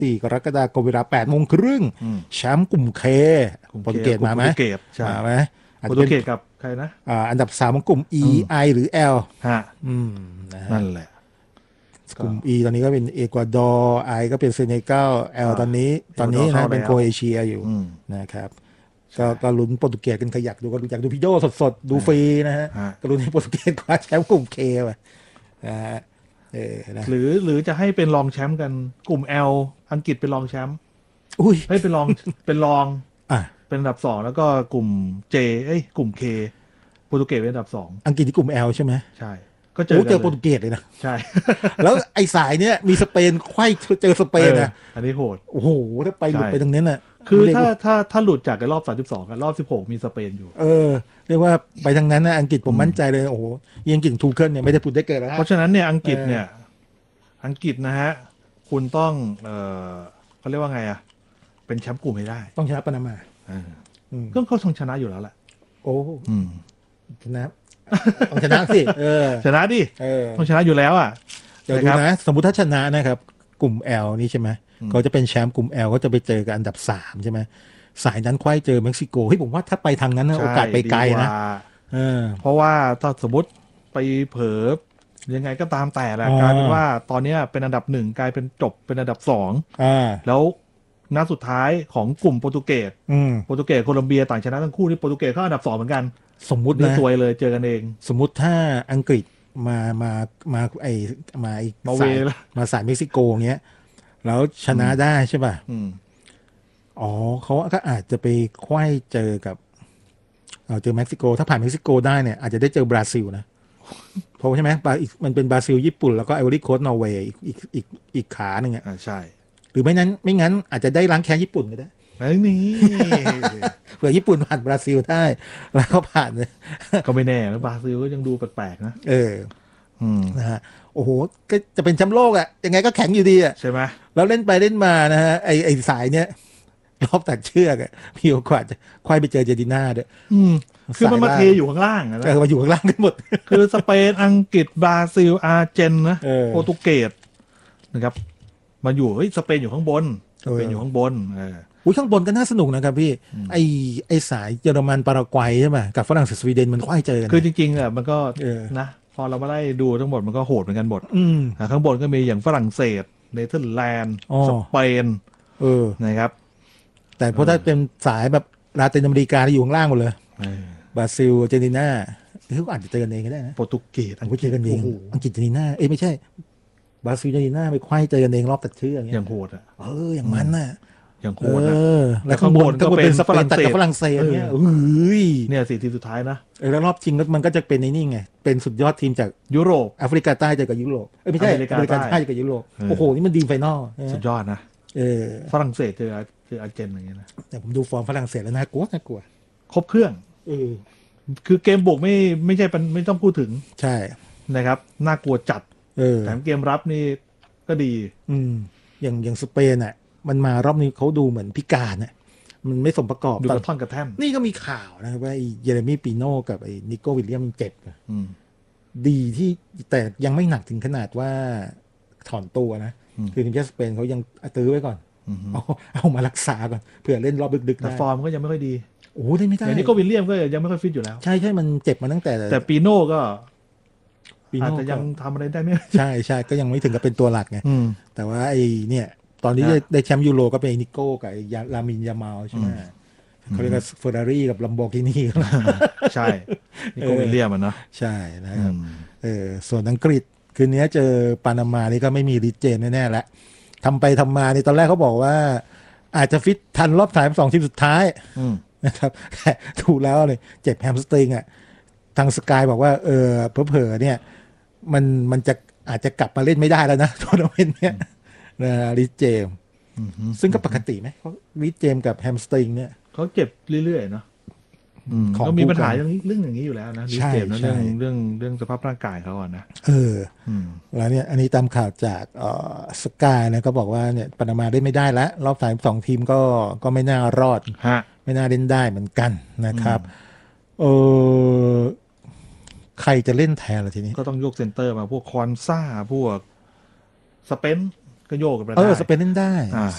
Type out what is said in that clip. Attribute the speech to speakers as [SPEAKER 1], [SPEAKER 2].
[SPEAKER 1] 4 กรกฎาคมเวลา 8:30 น.แชมป์กลุ่มเคโปรตุเกสมาไหมมาไหม
[SPEAKER 2] โปรตุเกสกับใครนะ
[SPEAKER 1] อันดับ3ของกลุ่ม E I หรือ L
[SPEAKER 2] นั่นแหละ
[SPEAKER 1] กลุ่ม E ตอนนี้ก็เป็นเอกวาดอร์ I ก็เป็นเซเนกัล L ตอนนี้นะเป็นโครเอเชียอยู่นะครับก็ลุ้นโปรตุเกสกันขยักดูก็อยากดูพี่โดสดดูฟรีนะฮะก็ลุ้นให้โปรตุเกสคว้าแชมป์กลุ่ม K ไป
[SPEAKER 2] หรือจะให้เป็นรองแชมป์กันกลุ่ม L อังกฤษเป็นรองแชมป์ให้เป็นรองเป็นอันดับ2แล้วก็กลุ่ม J กลุ่ม K โปรตุเกสเป็นอันดับ2
[SPEAKER 1] อังกฤษที่กลุ่ม L ใช่ไหม
[SPEAKER 2] ใช่ก็เจอ
[SPEAKER 1] โปรตุเกสเลยนะ
[SPEAKER 2] ใช่
[SPEAKER 1] แล้วไอ้สายเนี้ยมีสเปนไขว้เจอสเปนนะ
[SPEAKER 2] อันนี้โหด
[SPEAKER 1] โอ้โหถ้าไปหลุดไปตรงนี้น่ะ
[SPEAKER 2] คือถ้าหลุดจากรอบ32กับรอบ16มีสเปนอยู่
[SPEAKER 1] เรียกว่าไปทางนั้นนะอังกฤษผมมั่นใจเลยโอ้โหอังกฤษทูเคิลเนี่ยไม่ได้พูดได้เกิดแล้ว
[SPEAKER 2] เพราะฉะนั้นเนี่ยอังกฤษนะฮะคุณต้องเขาเรียกว่าไงอ่ะเป็นแชมป์กลุ่มให้ได้
[SPEAKER 1] ต้องชนะปานามา
[SPEAKER 2] ก็เขาต้องชนะอยู่แล้วแหละ
[SPEAKER 1] โอ้ชนะต้องชนะสิ
[SPEAKER 2] ชนะดิต้องชนะอยู่แล้วอ่ะ
[SPEAKER 1] เดี๋ยวดูนะสมมุติถ้าชนะนะครับกลุ่ม L นี่ใช่ไหมเขาจะเป็นแชมป์กลุ่ม L ก็จะไปเจอกับอันดับ3ใช่ไหมสายนั้นไขว้เจอเม็กซิโกผมว่าถ้าไปทางนั้นโอกาสไปไกลนะ
[SPEAKER 2] เพราะว่าถ้าสมมติไปเผลอยังไงก็ตามแต่แหละกลายเป็นว่าตอนนี้เป็นอันดับ1กลายเป็นจบเป็นอันดับ2แล้วนัดสุดท้ายของกลุ่มโปรตุเกสโคลัมเบียต่างชนะทั้งคู่นี่โปรตุเกสเข้าอันดับ2เหมือนกัน
[SPEAKER 1] สมมุตินะ
[SPEAKER 2] สวยเลยเจอกันเอง
[SPEAKER 1] สมมุติถ้าอังกฤษมาสายเม็กซิโกเงี้ยแล้วชนะได้ใช่ป่ะเขาก็อาจจะไปไขว้เจอกับเจอเม็กซิโกถ้าผ่านเม็กซิโกได้เนี่ยอาจจะได้เจอบราซิลนะเพราะใช่ไหมมันเป็นบราซิลญี่ปุ่นแล้วก็ไอวอรี่โคสต์นอร์เวย์อีกขาหนึ่งอ่ะ
[SPEAKER 2] ใช่
[SPEAKER 1] หรือไม่งั้นอาจจะได้ล้างแค้นญี่ปุ่นก็ได้
[SPEAKER 2] นี่
[SPEAKER 1] เผื่อญี่ปุ่นผ่านบราซิลได้แล้วก็ผ่าน
[SPEAKER 2] ก็ไม่แน่แล้วบราซิลก็ยังดูแปลกๆนะ
[SPEAKER 1] นะฮะโอ้โหก็จะเป็นแชมป์โลกอ่ะยังไงก็แข็งอยู่ดีอ่ะ
[SPEAKER 2] ใช่ไหม
[SPEAKER 1] แล้วเล่นไปเล่นมานะฮะไอสายเนี้ยรอบตัดเชือกมีโอกาสจะควายไปเจอเจดิน่าด้วย
[SPEAKER 2] คือมันมาเทอยู่ข้างล่างนะ
[SPEAKER 1] มาอยู่ข้างล่างกันหมด
[SPEAKER 2] คือสเปนอังกฤษบราซิลอาร์เจนนะโปรตุเกสนะครับมาอยู่สเปนอยู่ข้างบนข้างบน
[SPEAKER 1] ข้างบนก็น่าสนุกนะครับพี่ไอสายเยอรมันปารากวัยใช่ไหมกับฝรั่งเศสสวีเดนมันควายเจอกัน
[SPEAKER 2] คือจริงๆมันก็นะพอเรามาไล่ดูทั้งหมดมันก็โหดเหมือนกันหมดข้างบนก็มีอย่างฝรั่งเศสเนเธอร์แลนด์สเปนนะครับ
[SPEAKER 1] แต่พอถ้าเป็นสายแบบลาตินอเมริกาที่อยู่ข้างล่างหมดเลยบราซิลอาร์เจนตินาเขาอาจจะเจอกันเองก็ได้นะ
[SPEAKER 2] โปรตุเกส
[SPEAKER 1] เจอกันเองอังกฤษอาร์เจนตินาไม่ใช่บราซิลอาร์เจนตินาไปควายเจอกันเองรอบตัดเชือก
[SPEAKER 2] อย่างโหดอ่ะ
[SPEAKER 1] อย่างมันน่ะ
[SPEAKER 2] อย่างโหดอ่ะ
[SPEAKER 1] แล้วข้างบนก็เป็นฝรั่งเศสเนี่ย
[SPEAKER 2] เนี่ย4 ทีมสุดท้ายนะ
[SPEAKER 1] แล้วรอบชิงมันก็จะเป็นในนี่ไงเป็นสุดยอดทีมจาก
[SPEAKER 2] ยุโรป
[SPEAKER 1] แอฟริกาใต้เจอกับยุโรปไม่ใช่อเมริกาใต้เจอกับยุโรปโอ้โหนี่มันดีไฟนอล
[SPEAKER 2] สุดยอดนะฝรั่งเศสเจออาร์เจนอย่างเงี้ยนะ
[SPEAKER 1] แต่ผมดูฟอร์มฝรั่งเศสแล้วน่ากลัว
[SPEAKER 2] ครบเครื่องคือเกมบุกไม่ใช่ไม่ต้องพูดถึง
[SPEAKER 1] ใช่
[SPEAKER 2] นะครับน่ากลัวจัดแต่เกมรับนี่ก็ดี
[SPEAKER 1] อย่างสเปนอ่ะมันมารอบนี้เขาดูเหมือนพิการน่ะมันไม่สมประกอบ
[SPEAKER 2] ดูกระท่อนกระแท่น
[SPEAKER 1] นี่ก็มีข่าวนะครับว่าเยเรมีปีโน่กับไอ้นิโก้วิลเลียมเจ็บดีที่แต่ยังไม่หนักถึงขนาดว่าถอนตัวนะคือทีมชาติสเปนเขายังตื้อไว้ก่อนเอามารักษาก่อนเผื่อเล่นรอบดึกๆ
[SPEAKER 2] แต่ฟอร์มก็ยังไม่ค่อยดี
[SPEAKER 1] โอ้ได้ไม่ได้
[SPEAKER 2] นิโก้วิลเลียมก็ยังไม่ค่อยฟิตอยู่แล้ว
[SPEAKER 1] ใช่มันเจ็บมาตั้งแต่
[SPEAKER 2] ปีโน่ก็อาจจะยังทำอะไรได้ไม่
[SPEAKER 1] ใช่ก็ยังไม่ถึงกับเป็นตัวหลักไงแต่ว่าไอ้เนี่ยตอนนี้ได้แชมป์ยูโรก็เป็นนิโก้กับลามินยามาลใช่ไหมเขาเรียกว่าเฟอร์รารี่กับลัมโบกินี
[SPEAKER 2] ใช่นิโก้วิลเลียมนะ
[SPEAKER 1] ใช่นะครับส่วนอังกฤษคืนนี้เจอปานามานี่ก็ไม่มีริเจนแน่ๆแล้วทำไปทำมาในตอนแรกเขาบอกว่าอาจจะฟิตทันรอบ32 ทีมสุดท้ายนะครับแต่ถูกแล้วเลยเจ็บแฮมสตริงอ่ะทางสกายบอกว่าเผลอๆเนี่ยมันจะอาจจะกลับมาเล่นไม่ได้แล้วนะทัวร์นาเมนต์เนี่ยริเจมซึ่งก็ปกติไหมเพราะริเจมกับแฮมสตริงเนี่ย
[SPEAKER 2] เขาเจ็บเรื่อยๆเนาะเขามีปัญหาเรื่องอย่างนี้อยู่แล้วนะริเจมนะเรื่องสภาพร่างกายเขาอ่ะนะ
[SPEAKER 1] แล้วเนี่ยอันนี้ตามข่าวจากสกายนะก็บอกว่าเนี่ยปานามาได้ไม่ได้แล้วรอบ32 ทีมก็ไม่น่ารอดไม่น่าเล่นได้เหมือนกันนะครับใครจะเล่นแทนล่ะทีนี้
[SPEAKER 2] ก็ต้องโยกเซนเตอร์มาพวกคอนซ่าพวกสเปนก็โยกกันไปได้
[SPEAKER 1] สเปนเล่นได้